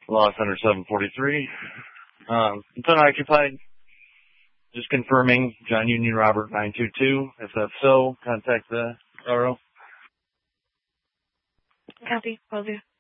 Lost under 743. It's unoccupied. Just confirming, John Union Robert 922. If that's so, contact the RO. Copy. Will do.